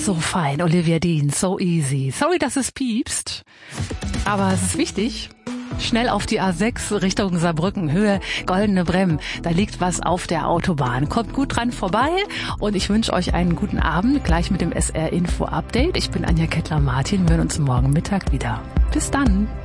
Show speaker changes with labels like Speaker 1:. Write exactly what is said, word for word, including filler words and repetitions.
Speaker 1: So fein, Olivia Dean, so easy. Sorry, dass es piepst, aber es ist wichtig. Schnell auf die A sechs Richtung Saarbrücken, Höhe Goldene Bremm. Da liegt was auf der Autobahn. Kommt gut dran vorbei und ich wünsche euch einen guten Abend, gleich mit dem S R Info Update. Ich bin Anja Kettler-Martin, wir hören uns morgen Mittag wieder. Bis dann.